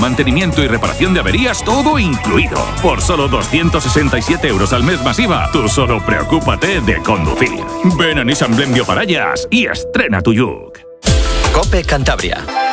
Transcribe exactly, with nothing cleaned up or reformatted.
mantenimiento y reparación de averías, todo incluido. Por solo doscientos sesenta y siete euros al mes masiva, tú solo preocúpate de conducir. Ven a Nissan Blendio Parayas y estrena tu Juke. COPE Cantabria.